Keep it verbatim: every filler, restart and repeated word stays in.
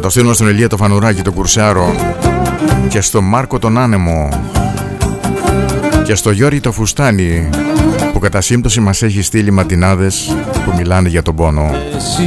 το στείλω στον Ηλία το Φανουράκι, τον Κουρσάρο, και στον Μάρκο τον Άνεμο, και στο Γιώργη το Φουστάνι, που κατά σύμπτωση μας έχει στείλει ματινάδες που μιλάνε για τον πόνο.